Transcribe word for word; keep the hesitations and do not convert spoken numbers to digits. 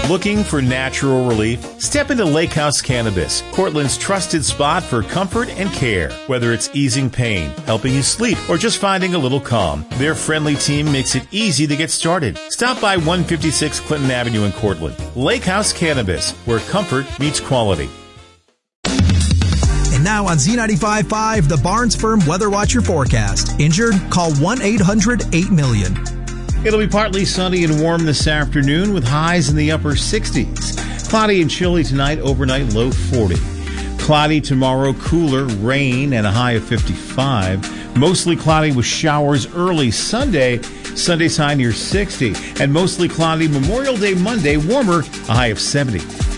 Looking for natural relief? Step into Lake House Cannabis, Cortland's trusted spot for comfort and care. Whether it's easing pain, helping you sleep, or just finding a little calm, their friendly team makes it easy to get started. Stop by one fifty-six Clinton Avenue in Cortland. Lake House Cannabis, where comfort meets quality. And now on Z ninety-five point five, the Barnes Firm Weather Watcher forecast. Injured? Call one eight hundred eight million. It'll be partly sunny and warm this afternoon with highs in the upper sixties. Cloudy and chilly tonight, overnight low forty. Cloudy tomorrow, cooler, rain, and a high of fifty-five. Mostly cloudy with showers early Sunday. Sunday's high near sixty. And mostly cloudy Memorial Day Monday, warmer, a high of seventy.